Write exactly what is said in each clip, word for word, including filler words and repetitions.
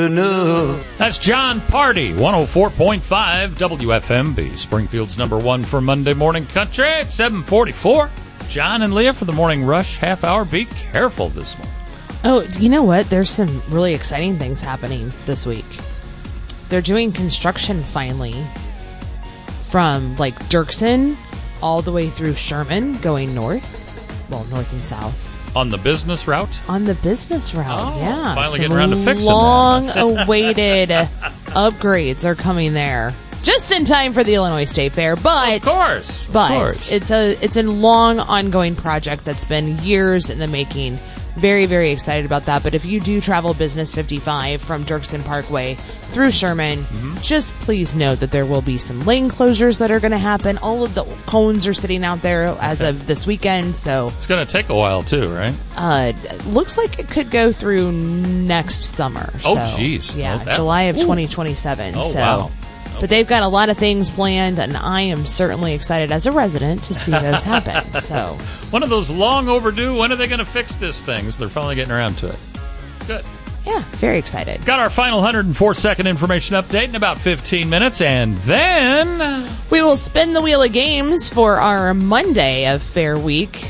know. That's John Party, one oh four point five W F M B, Springfield's number one for Monday Morning Country at seven forty-four. John and Leah for the Morning Rush half hour. Be careful this morning. Oh, you know what? There's some really exciting things happening this week. They're doing construction finally from like Dirksen all the way through Sherman going north. Well, north and south. On the business route? On the business route, oh, yeah. Finally Some getting around to fixing long-awaited upgrades are coming there. Just in time for the Illinois State Fair, but... Of course. But of course. it's a it's a long, ongoing project that's been years in the making. Very, very excited about that. But if you do travel Business fifty-five from Dirksen Parkway through Sherman, mm-hmm. just please note that there will be some lane closures that are going to happen. All of the cones are sitting out there as of this weekend, so... It's going to take a while, too, right? Uh, looks like it could go through next summer. Oh, so, jeez. Yeah, well, that, July of ooh. twenty twenty-seven. Oh, so. wow. But they've got a lot of things planned, and I am certainly excited as a resident to see those happen. So, one of those long overdue, when are they going to fix this thing? So they're finally getting around to it. Good. Yeah, very excited. Got our final one hundred four second information update in about fifteen minutes, and then... we will spin the wheel of games for our Monday of Fair Week.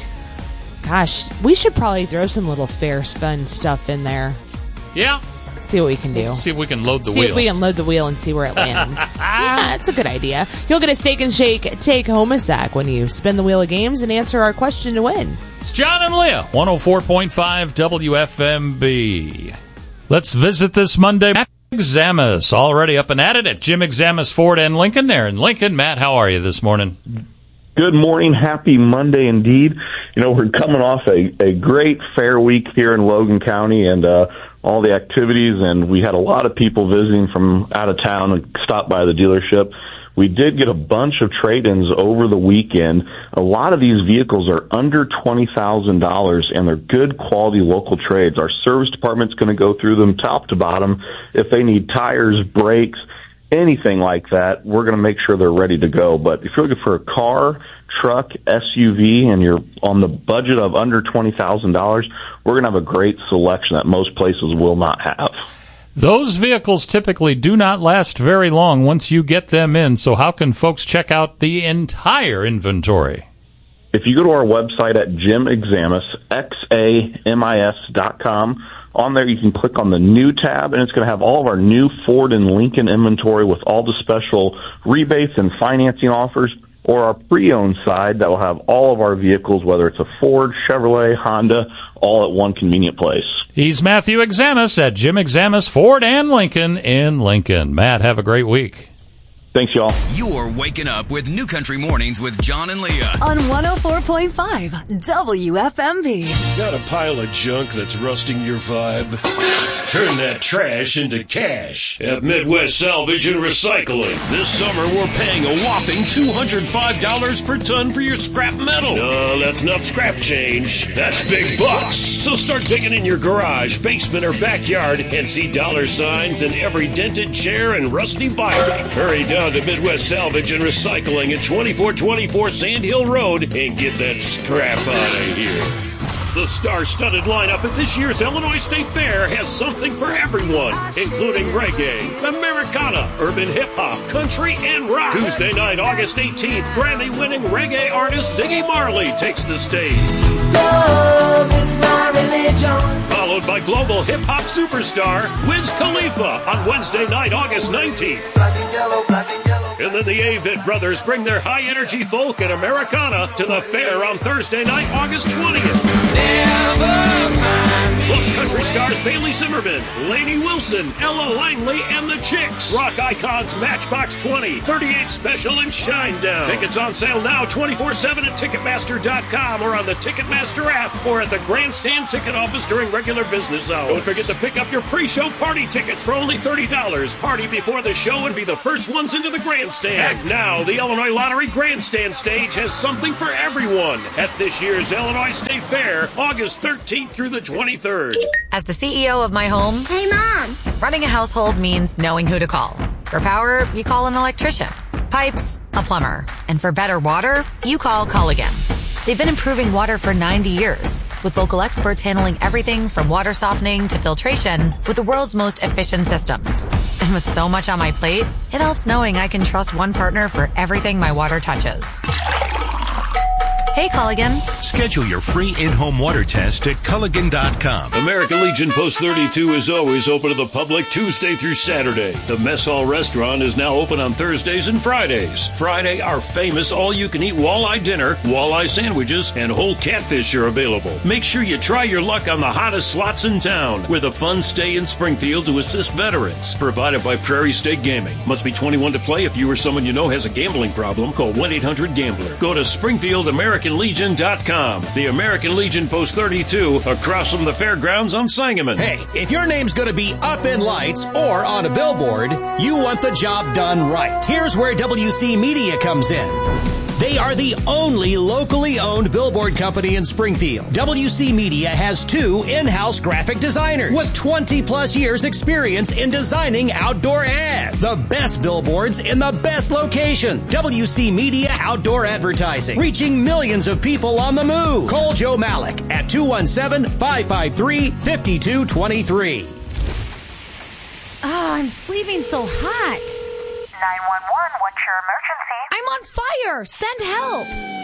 Gosh, we should probably throw some little fair fun stuff in there. Yeah. See what we can do. See if we can load the see wheel. See if we can load the wheel and see where it lands. Yeah, that's a good idea. You'll get a Steak and Shake take home a sack when you spin the wheel of games and answer our question to win. It's John and Leah, one oh four point five W F M B. Let's visit this Monday. Matt Examus, already up and at it at Jim Examus Ford and Lincoln there in Lincoln. Matt, how are you this morning? Good morning. Happy Monday indeed. You know, we're coming off a, a great fair week here in Logan County and uh, all the activities, and we had a lot of people visiting from out of town and stopped by the dealership. We did get a bunch of trade-ins over the weekend. A lot of these vehicles are under twenty thousand dollars, and they're good quality local trades. Our service department's going to go through them top to bottom. If they need tires, brakes, anything like that, we're going to make sure they're ready to go. But if you're looking for a car, truck, S U V, and you're on the budget of under twenty thousand dollars, we're going to have a great selection that most places will not have. Those vehicles typically do not last very long once you get them in, so how can folks check out the entire inventory? If you go to our website at Jim Examus, X A M I S dot com, on there you can click on the new tab, and it's going to have all of our new Ford and Lincoln inventory with all the special rebates and financing offers, or our pre-owned side that will have all of our vehicles, whether it's a Ford, Chevrolet, Honda, all at one convenient place. He's Matthew Examus at Jim Examus Ford and Lincoln in Lincoln. Matt, have a great week. Thanks, y'all. You're waking up with New Country Mornings with John and Leah on one oh four point five W F M B. Got a pile of junk that's rusting your vibe? Turn that trash into cash at Midwest Salvage and Recycling. This summer, we're paying a whopping two hundred five dollars per ton for your scrap metal. No, that's not scrap change. That's big bucks. So start digging in your garage, basement, or backyard and see dollar signs in every dented chair and rusty bike. Hurry down to Midwest Salvage and Recycling at twenty-four twenty-four Sand Hill Road and get that scrap out of here. The star-studded lineup at this year's Illinois State Fair has something for everyone, including reggae, Americana, urban hip-hop, country, and rock. Tuesday night, August eighteenth, Grammy-winning reggae artist Ziggy Marley takes the stage. Love is my religion. Followed by global hip-hop superstar Wiz Khalifa on Wednesday night, August nineteenth. Black and yellow, black and yellow. And then the Avett Brothers bring their high-energy folk and Americana to the fair on Thursday night, August twentieth. Plus country stars Bailey Zimmerman, Lainey Wilson, Ella Langley, and the Chicks. Rock icons Matchbox twenty, thirty-eight Special, and Shinedown. Tickets on sale now twenty-four seven at Ticketmaster dot com or on the Ticketmaster app or at the Grandstand Ticket Office during regular business hours. Don't forget to pick up your pre-show party tickets for only thirty dollars. Party before the show and be the first ones into the Grandstand. And now, the Illinois Lottery Grandstand stage has something for everyone at this year's Illinois State Fair, August thirteenth through the twenty-third. As the C E O of my home, hey, Mom, running a household means knowing who to call. For power, you call an electrician. Pipes, a plumber. And for better water, you call Culligan. They've been improving water for ninety years, with local experts handling everything from water softening to filtration with the world's most efficient systems. And with so much on my plate, it helps knowing I can trust one partner for everything my water touches. Hey, Culligan. Schedule your free in-home water test at Culligan dot com. American Legion Post thirty-two is always open to the public Tuesday through Saturday. The Mess Hall restaurant is now open on Thursdays and Fridays. Friday, our famous all-you-can-eat walleye dinner, walleye sandwiches, and whole catfish are available. Make sure you try your luck on the hottest slots in town with a fun stay in Springfield to assist veterans. Provided by Prairie State Gaming. Must be twenty-one to play. If you or someone you know has a gambling problem, call one eight hundred gambler. Go to Springfield American Legion dot com. The American Legion Post thirty-two across from the fairgrounds on Sangamon. Hey, if your name's going to be up in lights or on a billboard, you want the job done right. Here's where W C Media comes in. They are the only locally owned billboard company in Springfield. W C Media has two in-house graphic designers with twenty plus years experience in designing outdoor ads. The best billboards in the best locations. W C Media Outdoor Advertising, reaching millions of people on the move. Call Joe Malik at two one seven, five five three, five two two three. Oh, I'm sleeping so hot. nine one one, what's your emergency? I'm on fire! Send help!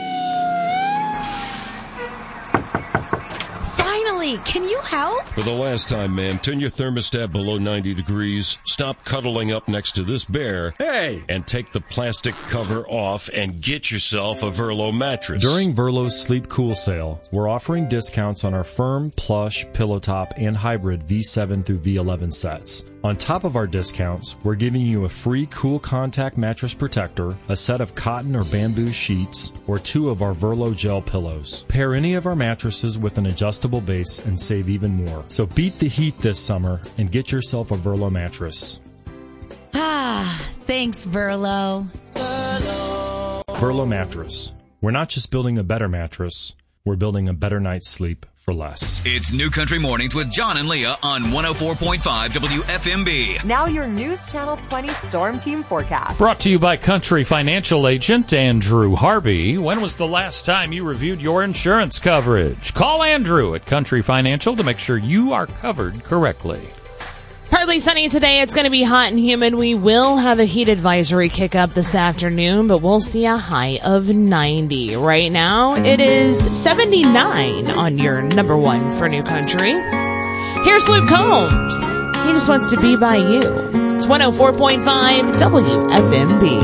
Finally, can you help? For the last time, ma'am, turn your thermostat below ninety degrees, stop cuddling up next to this bear, Hey! and take the plastic cover off and get yourself a Verlo mattress. During Verlo's Sleep Cool sale, we're offering discounts on our firm, plush, pillow top, and hybrid V seven through V eleven sets. On top of our discounts, we're giving you a free Cool Contact mattress protector, a set of cotton or bamboo sheets, or two of our Verlo gel pillows. Pair any of our mattresses with an adjustable base and save even more. So beat the heat this summer and get yourself a Verlo mattress. Ah, thanks, Verlo. Verlo mattress. We're not just building a better mattress, we're building a better night's sleep for less. It's New Country Mornings with John and Leah on one oh four point five W F M B. Now your News Channel twenty Storm Team forecast. Brought to you by Country Financial Agent Andrew Harvey. When was the last time you reviewed your insurance coverage? Call Andrew at Country Financial to make sure you are covered correctly. Partly sunny today. It's going to be hot and humid. We will have a heat advisory kick up this afternoon, but we'll see a high of ninety. Right now, it is seventy-nine on your number one for New Country. Here's Luke Combs. He just wants to be by you. It's one oh four point five W F M B.